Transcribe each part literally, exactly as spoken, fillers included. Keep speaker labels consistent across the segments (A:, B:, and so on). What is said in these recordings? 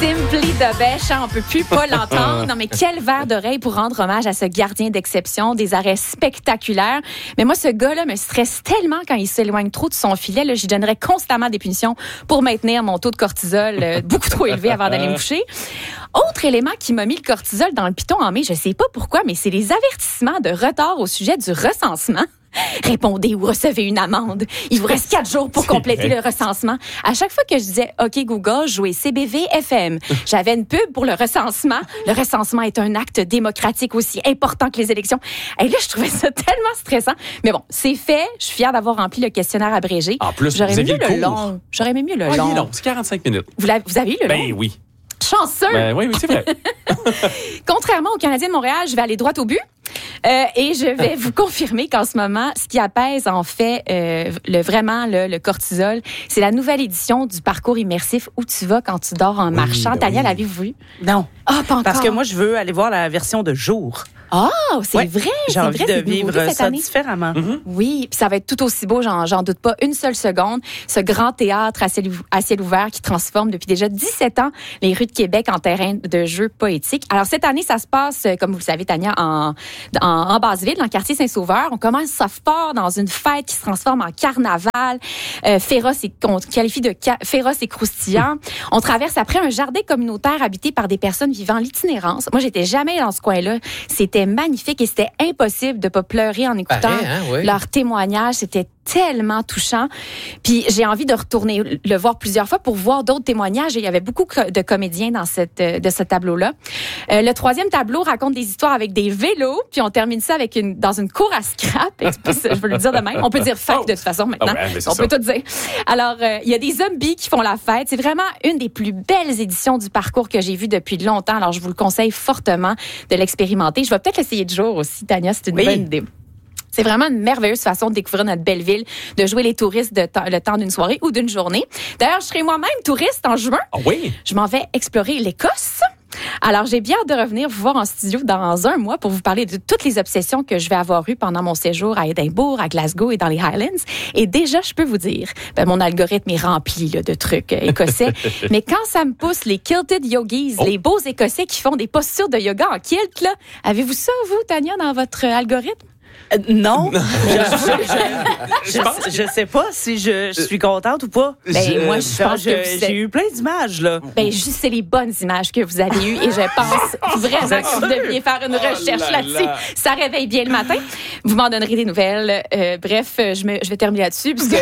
A: Simply the best, hein, on peut plus pas l'entendre. Non, mais quel verre d'oreille pour rendre hommage à ce gardien d'exception, des arrêts spectaculaires. Mais moi, ce gars-là me stresse tellement quand il s'éloigne trop de son filet. Là, j'y donnerais constamment des punitions pour maintenir mon taux de cortisol euh, beaucoup trop élevé avant d'aller me coucher. Autre élément qui m'a mis le cortisol dans le piton en mai, je sais pas pourquoi, mais c'est les avertissements de retard au sujet du recensement. Répondez ou recevez une amende. Il vous reste quatre jours pour compléter le recensement. À chaque fois que je disais « OK, Google, jouez C B V F M », j'avais une pub pour le recensement. Le recensement est un acte démocratique aussi important que les élections. Et là, je trouvais ça tellement stressant. Mais bon, c'est fait. Je suis fière d'avoir rempli le questionnaire abrégé.
B: En plus,
A: J'aurais
B: vous
A: mieux
B: aviez
A: le,
B: le
A: long. J'aurais aimé mieux le
B: Ah,
A: long.
B: il est long, c'est quarante-cinq minutes.
A: Vous, l'avez, vous avez eu le long?
B: Ben oui.
A: Chanceux!
B: Ben oui, oui, c'est vrai.
A: Contrairement aux Canadiens de Montréal, je vais aller droit au but. Euh, et je vais vous confirmer qu'en ce moment, ce qui apaise en fait euh, le, vraiment le, le cortisol, c'est la nouvelle édition du parcours immersif Où tu vas quand tu dors en
B: oui,
A: marchant.
B: ben
A: Tania,
B: oui.
A: l'avez-vous vu?
C: Non.
A: Ah, pas encore.
C: Parce que moi, je veux aller voir la version de jour.
A: Ah, oh, c'est
C: Ouais.
A: vrai.
C: J'ai
A: c'est
C: envie
A: vrai,
C: de
A: c'est une
C: vivre
A: nouveauté cette
C: ça
A: année.
C: différemment.
B: Mm-hmm.
A: Oui, puis ça va être tout aussi beau, j'en, j'en doute pas une seule seconde. Ce grand théâtre à ciel, à ciel ouvert qui transforme depuis déjà dix-sept ans les rues de Québec en terrain de jeux poétiques. Alors cette année, ça se passe, comme vous le savez, Tania, en, en, en Basse-Ville, dans le quartier Saint-Sauveur. On commence ça fort dans une fête qui se transforme en carnaval. Euh, féroce et qu'on qualifie de ca- féroce et croustillant. On traverse après un jardin communautaire habité par des personnes vivant l'itinérance. Moi, j'étais jamais dans ce coin-là. C'était magnifique et c'était impossible de pas pleurer en écoutant
D: Pareil, hein, oui.
A: leurs témoignages. C'était tellement touchant. Puis j'ai envie de retourner le voir plusieurs fois pour voir d'autres témoignages. Et il y avait beaucoup de comédiens dans cette de ce tableau-là. Euh, le troisième tableau raconte des histoires avec des vélos. Puis on termine ça avec une dans une cour à scrap. Et puis, je veux le dire de même. On peut dire fête de toute façon maintenant.
B: Ah ouais, mais c'est
A: on
B: ça.
A: peut tout dire. Alors euh, il y a des zombies qui font la fête. C'est vraiment une des plus belles éditions du parcours que j'ai vu depuis longtemps. Alors je vous le conseille fortement de l'expérimenter. Je vais peut-être l'essayer de jour aussi, Tania. C'est une
C: Oui.
A: bonne idée. C'est vraiment une merveilleuse façon de découvrir notre belle ville, de jouer les touristes de temps, le temps d'une soirée ou d'une journée. D'ailleurs, je serai moi-même touriste en juin.
B: Ah oui?
A: Je m'en vais explorer l'Écosse. Alors, j'ai bien hâte de revenir vous voir en studio dans un mois pour vous parler de toutes les obsessions que je vais avoir eues pendant mon séjour à Édimbourg, à Glasgow et dans les Highlands. Et déjà, je peux vous dire, ben, mon algorithme est rempli là, de trucs euh, écossais. Mais quand ça me pousse les kilted yogis,
B: Oh.
A: les beaux Écossais qui font des postures de yoga en kilt, là, avez-vous ça, vous, Tania, dans votre euh, algorithme?
C: Euh, non. je, je,
B: Je pense
C: je, je sais pas si je, je suis contente ou pas.
A: Ben, moi, je pense
C: je-
A: que vous
C: j'ai
A: êtes-
C: eu plein d'images, là.
A: Ben, juste, c'est les bonnes images que vous avez eues et je pense vraiment que vous devriez faire une recherche
B: là
A: là-dessus.
B: là.
A: Ça réveille bien le matin. Vous m'en donnerez des nouvelles. Euh, bref, euh, je, me, je vais terminer là-dessus parce que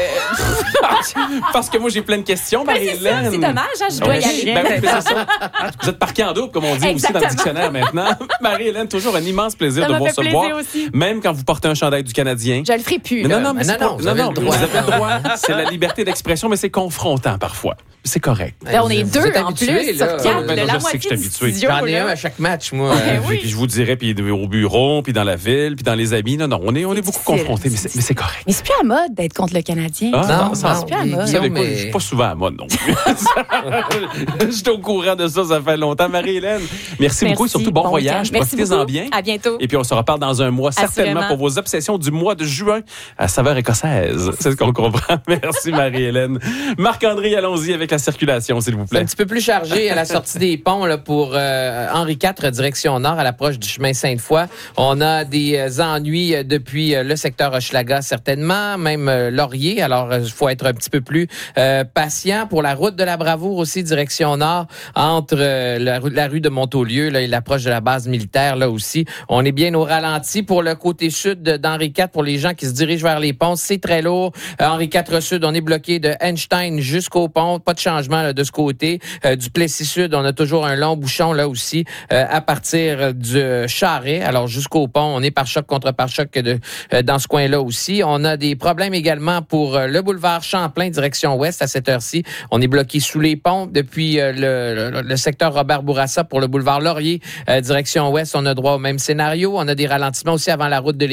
B: Parce que moi, j'ai plein de questions,
A: ben, c'est ça,
B: Marie-Hélène.
A: c'est dommage, hein, je dois
B: Ouais.
A: y aller.
B: Ben oui, mais c'est ça. Vous êtes parqué en double, comme on dit aussi dans
A: Exactement.
B: le dictionnaire maintenant. Marie-Hélène, toujours un immense plaisir
A: Ça
B: de
A: m'a
B: vous
A: fait
B: recevoir.
A: plaisir aussi.
B: Même quand vous portez un chandail du Canadien.
A: Je le ferai plus.
B: Mais
A: là.
B: non, non, mais
D: Non,
B: c'est
D: non,
B: pas-
D: vous avez le droit.
B: Vous avez le droit. C'est la liberté d'expression, mais c'est confrontant parfois. C'est correct.
A: Ben, on est
D: Vous
A: deux
D: êtes
A: en
D: habitués,
A: plus
D: là.
A: sur quatre,
B: Ben
A: de
B: non,
A: la
B: je sais que
A: moitié
B: je suis
A: du
B: habitué.
A: studio.
D: J'en ai
A: là.
D: un à chaque match, moi.
A: Ben
D: Euh,
A: oui.
B: Puis je vous dirais, puis au bureau, puis dans la ville, puis dans les amis. Non, non, on est, on est beaucoup
A: difficile,
B: confrontés, mais
A: c'est
B: c'est, mais c'est correct.
A: Mais c'est plus à mode d'être contre le Canadien.
B: Ah,
D: Non,
B: non, ça,
D: non,
A: c'est plus à mode.
B: Vous savez quoi,
D: mais-
B: je suis pas souvent à mode non plus. Je suis au courant de ça, ça fait longtemps. Marie-Hélène, merci, beaucoup et surtout bon,
A: week-end.
B: voyage.
A: Merci
B: Profitez-en
A: beaucoup.
B: bien.
A: À bientôt.
B: Et puis on se reparle dans un mois certainement
A: Assurément.
B: pour vos obsessions du mois de juin à saveur écossaise. C'est ce qu'on comprend. Merci Marie-Hélène. Marc-André, allons-y avec la circulation, s'il vous
D: C'est un
B: plaît.
D: petit peu plus chargé à la sortie des ponts là, pour euh, Henri quatre, direction nord, à l'approche du chemin Sainte-Foy. On a des euh, ennuis euh, depuis euh, le secteur Hochelaga, certainement, même euh, Laurier. Alors, il faut être un petit peu plus euh, patient. Pour la route de la Bravoure aussi, direction nord, entre euh, la, rue- la rue de Montaulieu là, et l'approche de la base militaire, là aussi. On est bien au ralenti. Pour le côté sud de- d'Henri quatre, pour les gens qui se dirigent vers les ponts, c'est très lourd. Euh, Henri quatre Sud, on est bloqué de Einstein jusqu'au pont. Pas de changement là, de ce côté. Euh, du Plessis-Sud, on a toujours un long bouchon là aussi euh, à partir du Charret. Alors jusqu'au pont, on est par choc contre par choc de, euh, dans ce coin-là aussi. On a des problèmes également pour euh, le boulevard Champlain, direction ouest à cette heure-ci. On est bloqué sous les ponts depuis euh, le, le, le secteur Robert Bourassa pour le boulevard Laurier, euh, direction ouest. On a droit au même scénario. On a des ralentissements aussi avant la route de l'Église.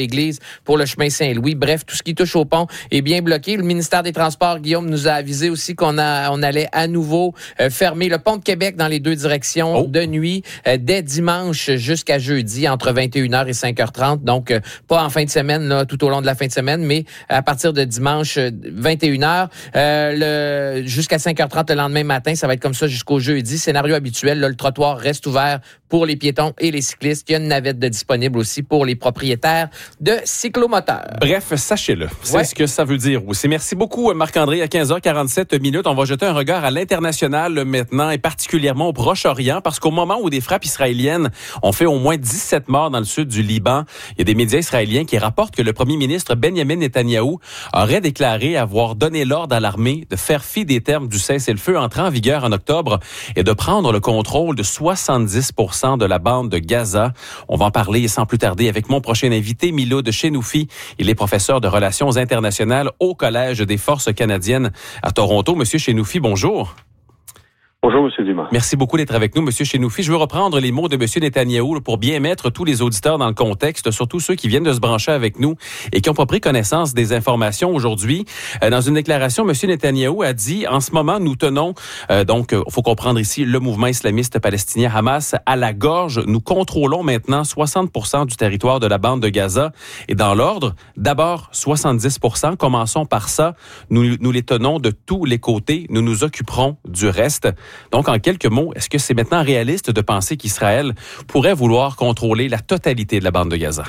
D: l'église pour le chemin Saint-Louis. Bref, tout ce qui touche au pont est bien bloqué. Le ministère des Transports, Guillaume, nous a avisé aussi qu'on a, on allait à nouveau euh, fermer le pont de Québec dans les deux directions oh. de nuit euh, dès dimanche jusqu'à jeudi entre vingt et une heures et cinq heures trente. Donc, euh, pas en fin de semaine, là, tout au long de la fin de semaine, mais à partir de dimanche vingt et une heures euh, le, jusqu'à cinq heures trente le lendemain matin. Ça va être comme ça jusqu'au jeudi. Scénario habituel, là, le trottoir reste ouvert pour les piétons et les cyclistes. Il y a une navette de disponible aussi pour les propriétaires de cyclomoteurs.
B: Bref, sachez-le. C'est
D: ouais.
B: ce que ça veut dire aussi. Merci beaucoup, Marc-André. À quinze heures quarante-sept minutes, on va jeter un regard à l'international maintenant et particulièrement au Proche-Orient parce qu'au moment où des frappes israéliennes ont fait au moins dix-sept morts dans le sud du Liban, il y a des médias israéliens qui rapportent que le premier ministre Benjamin Netanyahou aurait déclaré avoir donné l'ordre à l'armée de faire fi des termes du cessez-le-feu entrant en vigueur en octobre et de prendre le contrôle de soixante-dix pour cent de la bande de Gaza. On va en parler sans plus tarder avec mon prochain invité, Miloud Chenoufi. Il est professeur de relations internationales au Collège des forces canadiennes à Toronto. Monsieur Chenoufi, bonjour.
E: Bonjour, M. Dumas.
B: Merci beaucoup d'être avec nous, M. Chenoufi. Je veux reprendre les mots de M. Netanyahou pour bien mettre tous les auditeurs dans le contexte, surtout ceux qui viennent de se brancher avec nous et qui n'ont pas pris connaissance des informations aujourd'hui. Euh, dans une déclaration, M. Netanyahou a dit, en ce moment, nous tenons, euh, donc, il faut comprendre ici, le mouvement islamiste palestinien Hamas à la gorge. Nous contrôlons maintenant soixante pour cent du territoire de la bande de Gaza. Et dans l'ordre, d'abord, soixante-dix pour cent. Commençons par ça. Nous, nous les tenons de tous les côtés. Nous nous occuperons du reste. Donc, en quelques mots, est-ce que c'est maintenant réaliste de penser qu'Israël pourrait vouloir contrôler la totalité de la bande de Gaza?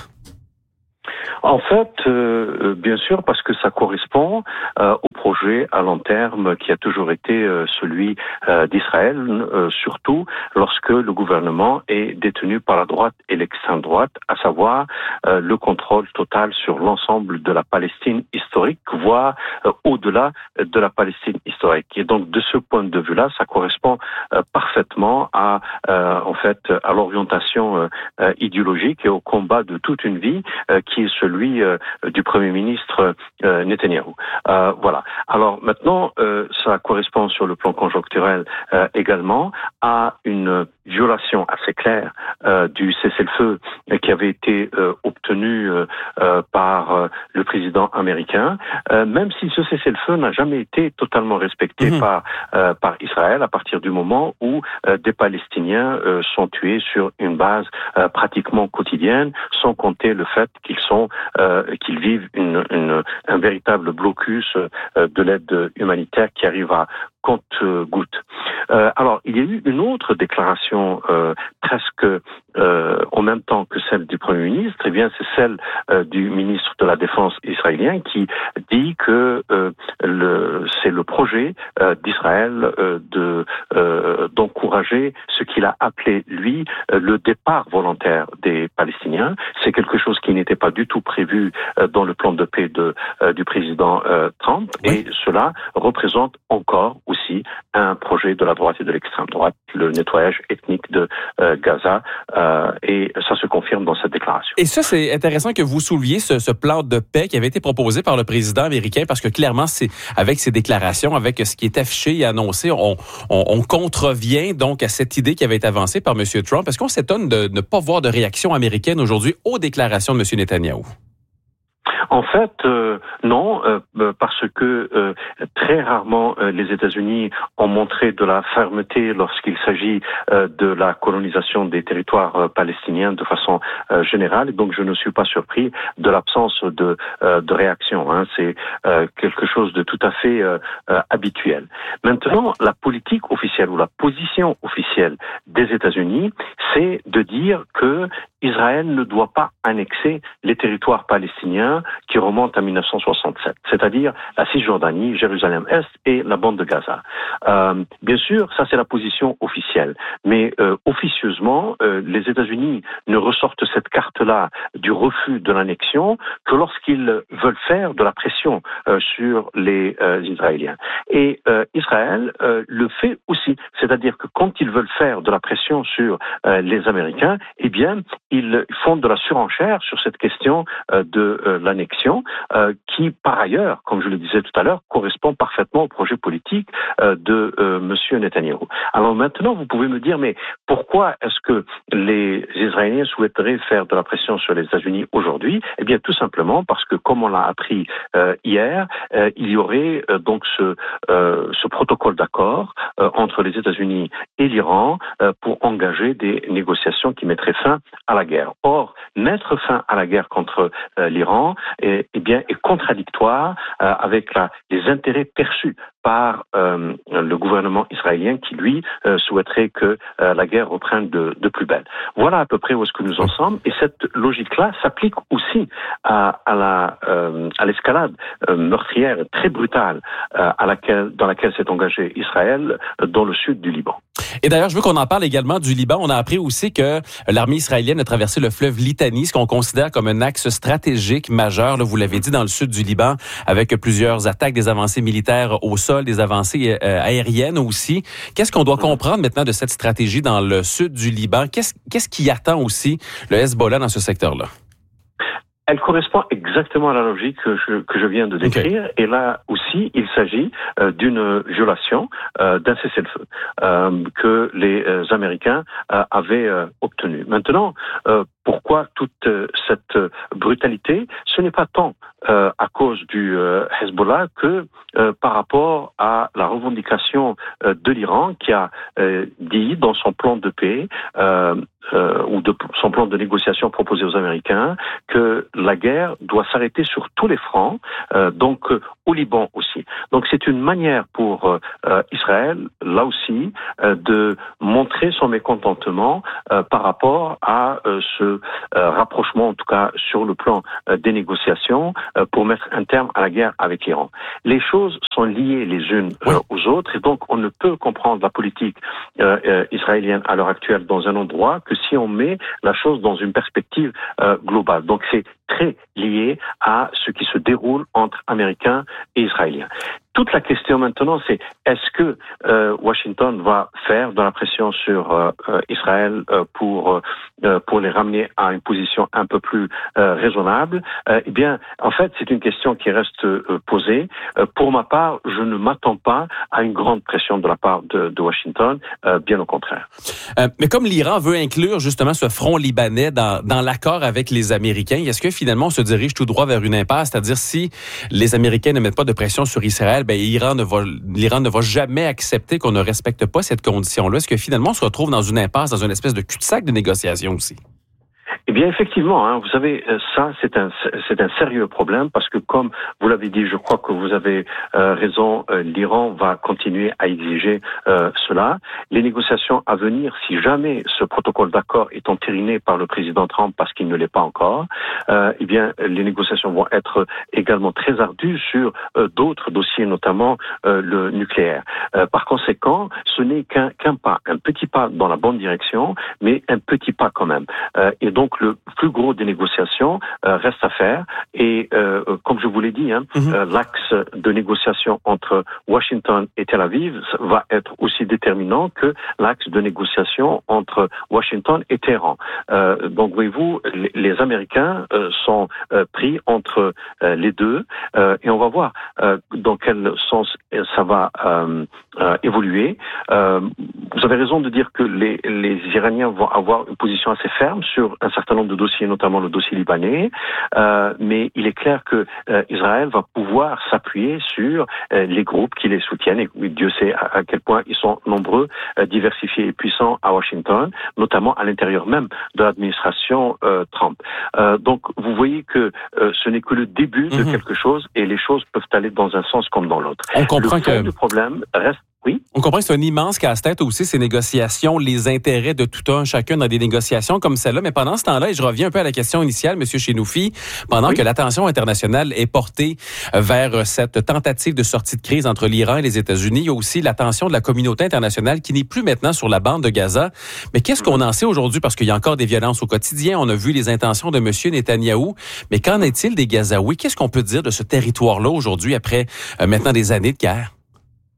E: En fait, euh, bien sûr, parce que ça correspond euh, au projet à long terme qui a toujours été euh, celui euh, d'Israël, euh, surtout lorsque le gouvernement est détenu par la droite et l'extrême droite, à savoir euh, le contrôle total sur l'ensemble de la Palestine historique, voire euh, au-delà de la Palestine historique. Et donc, de ce point de vue-là, ça correspond euh, parfaitement à, euh, en fait, à l'orientation euh, idéologique et au combat de toute une vie euh, qui est celui Celui euh, du Premier ministre euh, Netanyahou. Euh, voilà. Alors maintenant, euh, ça correspond sur le plan conjoncturel euh, également à une violation assez claire euh, du cessez-le-feu euh, qui avait été euh, obtenu euh, euh, par euh, le président américain, euh, même si ce cessez-le-feu n'a jamais été totalement respecté mmh. par euh, par Israël à partir du moment où euh, des Palestiniens euh, sont tués sur une base euh, pratiquement quotidienne, sans compter le fait qu'ils sont Euh, qu'ils vivent une, une, un véritable blocus euh, de l'aide humanitaire qui arrive à compte-gouttes. Euh, alors, il y a eu une autre déclaration euh, presque euh, en même temps que celle du Premier ministre, eh bien, c'est celle euh, du ministre de la Défense israélien qui dit que euh, le, c'est le projet euh, d'Israël euh, de, euh, d'encourager ce qu'il a appelé, lui, euh, le départ volontaire des Palestiniens. C'est quelque chose qui n'était pas du tout prévu euh, dans le plan de paix de, euh, du président euh, Trump, oui. Et cela représente encore aussi un projet de la droite et de l'extrême droite, le nettoyage ethnique de euh, Gaza, euh, et ça se confirme dans cette déclaration.
B: Et ça, c'est intéressant que vous souleviez ce, ce plan de paix qui avait été proposé par le président américain, parce que clairement, c'est avec ses déclarations, avec ce qui est affiché et annoncé, on, on, on contrevient donc à cette idée qui avait été avancée par M. Trump. Est-ce qu'on s'étonne de ne pas voir de réaction américaine aujourd'hui aux déclarations de M. Netanyahou?
E: En fait, euh, non, euh, parce que euh, très rarement euh, les États-Unis ont montré de la fermeté lorsqu'il s'agit euh, de la colonisation des territoires euh, palestiniens de façon euh, générale. Et donc, je ne suis pas surpris de l'absence de, euh, de réaction. Hein. C'est euh, quelque chose de tout à fait euh, euh, habituel. Maintenant, la politique officielle ou la position officielle des États-Unis, c'est de dire que Israël ne doit pas annexer les territoires palestiniens qui remontent à dix-neuf cent soixante-sept, c'est-à-dire la Cisjordanie, Jérusalem-Est et la bande de Gaza. Euh, bien sûr, ça c'est la position officielle, mais euh, officieusement, euh, les États-Unis ne ressortent cette carte-là du refus de l'annexion que lorsqu'ils veulent faire de la pression euh, sur les euh, Israéliens. Et euh, Israël euh, le fait aussi, c'est-à-dire que quand ils veulent faire de la pression sur euh, les Américains, eh bien, ils font de la surenchère sur cette question euh, de euh, l'annexion. direction euh, qui, par ailleurs, comme je le disais tout à l'heure, correspond parfaitement au projet politique euh, de euh, Monsieur Netanyahou. Alors maintenant, vous pouvez me dire, mais pourquoi est-ce que les Israéliens souhaiteraient faire de la pression sur les États-Unis aujourd'hui? Eh bien, tout simplement parce que, comme on l'a appris euh, hier, euh, il y aurait euh, donc ce, euh, ce protocole d'accord euh, entre les États-Unis et l'Iran euh, pour engager des négociations qui mettraient fin à la guerre. Or, mettre fin à la guerre contre euh, l'Iran est, eh bien, est contradictoire euh, avec la, les intérêts perçus par euh, le gouvernement israélien qui, lui, euh, souhaiterait que euh, la guerre reprenne de, de plus belle. Voilà à peu près où est-ce que nous en sommes. Et cette logique-là s'applique aussi à, à, la, euh, à l'escalade euh, meurtrière très brutale euh, à laquelle, dans laquelle s'est engagé Israël euh, dans le sud du Liban.
B: Et d'ailleurs, je veux qu'on en parle également du Liban. On a appris aussi que l'armée israélienne a traversé le fleuve Litani, ce qu'on considère comme un axe stratégique majeur, là, vous l'avez dit, dans le sud du Liban, avec plusieurs attaques, des avancées militaires au sol, des avancées euh, aériennes aussi. Qu'est-ce qu'on doit comprendre maintenant de cette stratégie dans le sud du Liban? Qu'est-ce, qu'est-ce qui attend aussi le Hezbollah dans ce secteur-là?
E: Elle correspond exactement à la logique que je, que je viens de décrire. Okay. Et là aussi, il s'agit euh, d'une violation euh, d'un cessez-le-feu euh, que les euh, Américains euh, avaient euh, obtenu. Maintenant, euh, pourquoi toute euh, cette brutalité? Ce n'est pas tant euh, à cause du euh, Hezbollah que euh, par rapport à la revendication euh, de l'Iran qui a euh, dit dans son plan de paix euh, euh, ou de son plan de négociation proposé aux Américains que la guerre doit s'arrêter sur tous les fronts, euh, donc euh, au Liban aussi. Donc c'est une manière pour euh, Israël, là aussi, euh, de montrer son mécontentement euh, par rapport à euh, ce euh, rapprochement, en tout cas sur le plan euh, des négociations, euh, pour mettre un terme à la guerre avec l'Iran. Les choses sont liées les unes euh, aux autres, et donc on ne peut comprendre la politique euh, euh, israélienne à l'heure actuelle dans un endroit que si on met la chose dans une perspective euh, globale. Donc c'est très lié à ce qui se déroule entre Américains et Israéliens. Toute la question maintenant, c'est est-ce que euh, Washington va faire de la pression sur euh, euh, Israël euh, pour euh, pour les ramener à une position un peu plus euh, raisonnable? euh, Eh bien, en fait, c'est une question qui reste euh, posée. Euh, pour ma part, je ne m'attends pas à une grande pression de la part de, de Washington, euh, bien au contraire.
B: Euh, mais comme l'Iran veut inclure justement ce front libanais dans, dans l'accord avec les Américains, est-ce que finalement on se dirige tout droit vers une impasse? C'est-à-dire si les Américains ne mettent pas de pression sur Israël, ben l'Iran ne va, l'Iran ne va jamais accepter qu'on ne respecte pas cette condition-là. Est-ce que finalement on se retrouve dans une impasse, dans une espèce de cul-de-sac de négociation aussi?
E: Eh bien, effectivement, hein, vous savez, ça, c'est un, c'est un sérieux problème parce que, comme vous l'avez dit, je crois que vous avez euh, raison, euh, l'Iran va continuer à exiger euh, cela. Les négociations à venir, si jamais ce protocole d'accord est entériné par le président Trump parce qu'il ne l'est pas encore, euh, eh bien, les négociations vont être également très ardues sur euh, d'autres dossiers, notamment euh, le nucléaire. Euh, par conséquent, ce n'est qu'un, qu'un pas, un petit pas dans la bonne direction, mais un petit pas quand même. Euh, et donc, le plus gros des négociations euh, reste à faire et euh, comme je vous l'ai dit, hein, mm-hmm. euh, l'axe de négociation entre Washington et Tel Aviv va être aussi déterminant que l'axe de négociation entre Washington et Téhéran. Euh, donc voyez-vous, les, les Américains euh, sont euh, pris entre euh, les deux euh, et on va voir euh, dans quel sens ça va euh, euh, évoluer. Euh, vous avez raison de dire que les, les Iraniens vont avoir une position assez ferme sur un certain nombre de dossiers, notamment le dossier libanais, euh, mais il est clair que euh, Israël va pouvoir s'appuyer sur euh, les groupes qui les soutiennent, et Dieu sait à, à quel point ils sont nombreux, euh, diversifiés et puissants à Washington, notamment à l'intérieur même de l'administration euh, Trump. Euh, donc vous voyez que euh, ce n'est que le début mm-hmm. de quelque chose, et les choses peuvent aller dans un sens comme dans l'autre.
B: On comprend
E: le fond
B: que...
E: du problème reste Oui.
B: On comprend que c'est un immense casse-tête aussi, ces négociations, les intérêts de tout un chacun dans des négociations comme celle-là. Mais pendant ce temps-là, et je reviens un peu à la question initiale, M. Chenoufi, pendant oui. que l'attention internationale est portée vers cette tentative de sortie de crise entre l'Iran et les États-Unis, il y a aussi l'attention de la communauté internationale qui n'est plus maintenant sur la bande de Gaza. Mais qu'est-ce qu'on en sait aujourd'hui? Parce qu'il y a encore des violences au quotidien. On a vu les intentions de M. Netanyahou. Mais qu'en est-il des Gazaouis? Qu'est-ce qu'on peut dire de ce territoire-là aujourd'hui après euh, maintenant des années de guerre?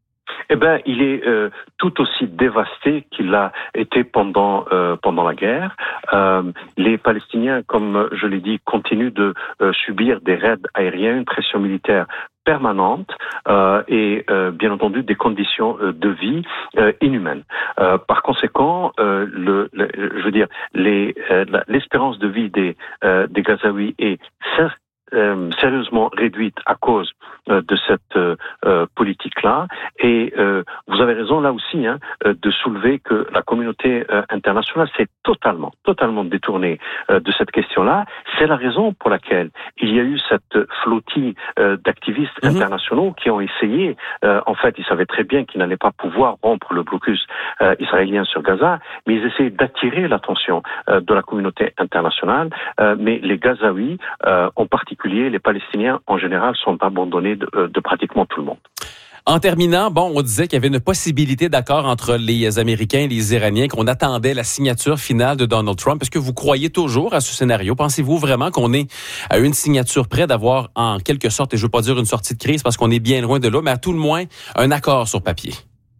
E: Eh ben, il est euh, tout aussi dévasté qu'il l'a été pendant euh, pendant la guerre. Euh, les Palestiniens, comme je l'ai dit, continuent de euh, subir des raids aériens, une pression militaire permanente euh, et euh, bien entendu des conditions euh, de vie euh, inhumaines. Euh, par conséquent, euh, le, le, je veux dire, les, euh, l'espérance de vie des euh, des Gazaouis est certes Euh, sérieusement réduite à cause euh, de cette euh, euh, politique-là. Et euh, vous avez raison là aussi hein, euh, de soulever que la communauté euh, internationale s'est totalement, totalement détournée euh, de cette question-là. C'est la raison pour laquelle il y a eu cette flottille euh, d'activistes mmh. internationaux qui ont essayé, euh, en fait, ils savaient très bien qu'ils n'allaient pas pouvoir rompre le blocus euh, israélien sur Gaza, mais ils essayaient d'attirer l'attention euh, de la communauté internationale. Euh, mais les Gazaouis, euh, en particulier, les Palestiniens, en général, sont abandonnés de, de pratiquement tout le monde.
B: En terminant, bon, on disait qu'il y avait une possibilité d'accord entre les Américains et les Iraniens, qu'on attendait la signature finale de Donald Trump. Est-ce que vous croyez toujours à ce scénario? Pensez-vous vraiment qu'on est à une signature près d'avoir, en quelque sorte, et je ne veux pas dire une sortie de crise parce qu'on est bien loin de là, mais à tout le moins, un accord sur papier?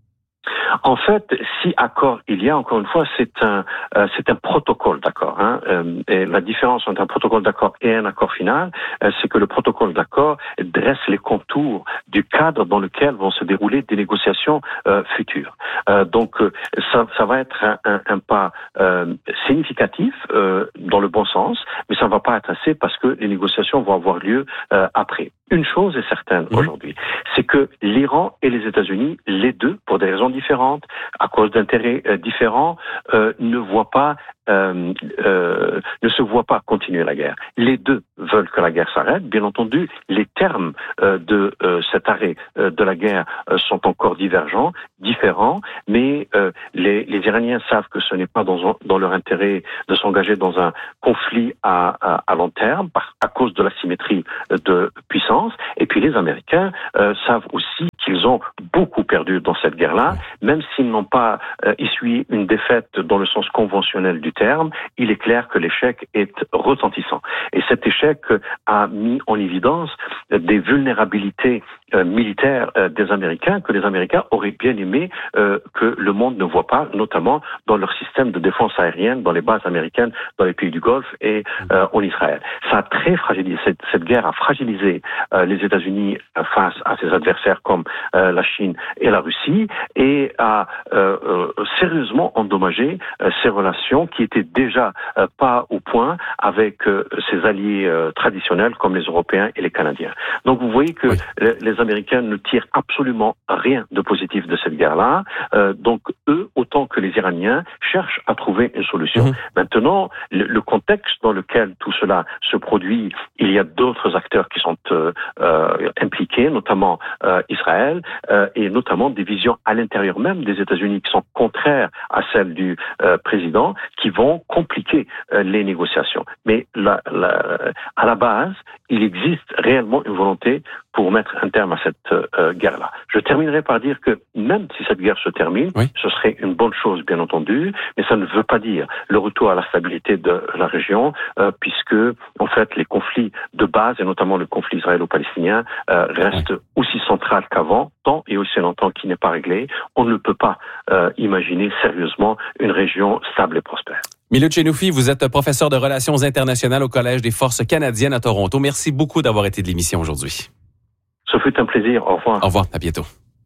E: En fait, si accord il y a, encore une fois, c'est un euh, c'est un protocole d'accord. Hein, euh, et la différence entre un protocole d'accord et un accord final, euh, c'est que le protocole d'accord dresse les contours du cadre dans lequel vont se dérouler des négociations euh, futures. Euh, donc, euh, ça, ça va être un, un, un pas euh, significatif euh, dans le bon sens, mais ça ne va pas être assez parce que les négociations vont avoir lieu euh, après. Une chose est certaine mmh. aujourd'hui, c'est que l'Iran et les États-Unis, les deux, pour des raisons différentes, à cause d'intérêts euh, différents, euh, ne voient pas, euh, euh, ne se voient pas continuer la guerre. Les deux veulent que la guerre s'arrête. Bien entendu, les termes euh, de euh, cet arrêt euh, de la guerre euh, sont encore divergents, différents, mais euh, les, les Iraniens savent que ce n'est pas dans, dans leur intérêt de s'engager dans un conflit à, à, à long terme, par, à cause de l'asymétrie de puissance. Et puis les Américains euh, savent aussi qu'ils ont beaucoup perdu dans cette guerre-là, même s'ils n'ont pas euh, essuyé une défaite dans le sens conventionnel du terme, il est clair que l'échec est retentissant. Et cet échec a mis en évidence des vulnérabilités euh, militaires euh, des Américains que les Américains auraient bien aimé euh, que le monde ne voit pas, notamment dans leur système de défense aérienne, dans les bases américaines, dans les pays du Golfe et euh, en Israël. Ça a très fragilisé, cette, cette guerre a fragilisé euh, les États-Unis face à ses adversaires comme euh, la Chine et la Russie et a euh, euh, sérieusement endommagé euh, ces relations qui étaient déjà euh, pas au point avec euh, ses alliés euh, traditionnels comme les Européens et les Canadiens. Donc vous voyez que oui. les, les Américains ne tirent absolument rien de positif de cette guerre-là. Euh, donc eux, autant que les Iraniens, cherchent à trouver une solution. Mmh. Maintenant, le, le contexte dans lequel tout cela se produit, il y a d'autres acteurs qui sont euh, euh, impliqués, notamment euh, Israël, euh, et notamment des visions à l'intérieur même des États-Unis qui sont contraires à celles du euh, président, qui vont compliquer euh, les négociations. Mais la, la, à la base, il existe réellement une volonté pour mettre un terme à cette euh, guerre-là. Je terminerai par dire que même si cette guerre se termine, oui. ce serait une bonne chose, bien entendu, mais ça ne veut pas dire le retour à la stabilité de la région, euh, puisque, en fait, les conflits de base, et notamment le conflit israélo-palestinien, euh, restent oui. aussi central qu'avant, tant et aussi longtemps qu'il n'est pas réglé. On ne peut pas euh, imaginer sérieusement une région stable et prospère.
B: Milou Chenoufi, vous êtes professeur de relations internationales au Collège des Forces canadiennes à Toronto. Merci beaucoup d'avoir été de l'émission aujourd'hui.
E: Ce fut un plaisir. Au revoir.
B: Au revoir. À bientôt.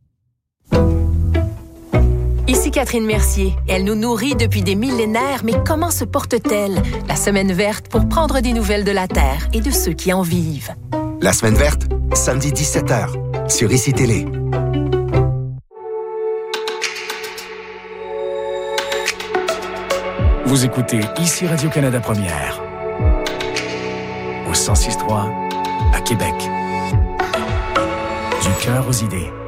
F: Ici Catherine Mercier. Elle nous nourrit depuis des millénaires, mais comment se porte-t-elle? La Semaine verte pour prendre des nouvelles de la Terre et de ceux qui en vivent.
G: La Semaine verte, samedi dix-sept heures, sur Ici Télé.
H: Vous écoutez Ici Radio-Canada Première, au cent six trois à Québec. Du cœur aux idées.